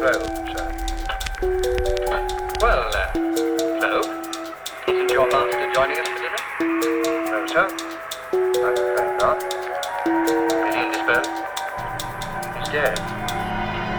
throne, sir. Well, Clove, isn't your master joining us for dinner? No, sir. I'm afraid not. Is he indisposed? He's dead.